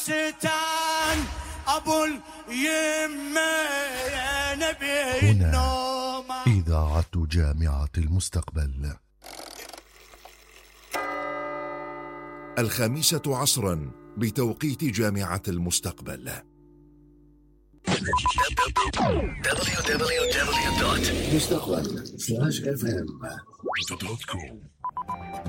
ستان أبو اليمة يا نبي النوم. إذاعة جامعة المستقبل. 5:00 بتوقيت جامعة المستقبل. www.mustaqbal.fm